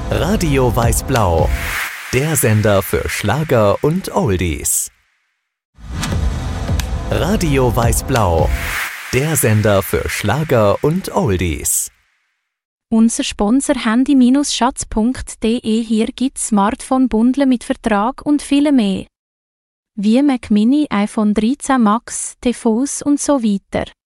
Radio Weiß-Blau, der Sender für Schlager und Oldies. Radio Weiß-Blau, der Sender für Schlager und Oldies. Unser Sponsor handy-schatz.de. Hier gibt's Smartphone-Bundle mit Vertrag und viele mehr. Wie Mac Mini, iPhone 13 Max, TVs und so weiter.